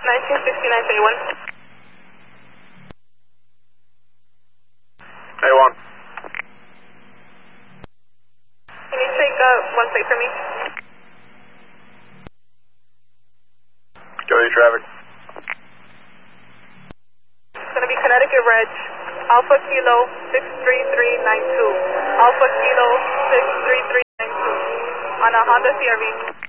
1969 A1. A1. Can you take one plate for me? Go to traffic. It's going to be Connecticut Reg, Alpha Kilo 63392. Alpha Kilo 63392 on a Honda CRV.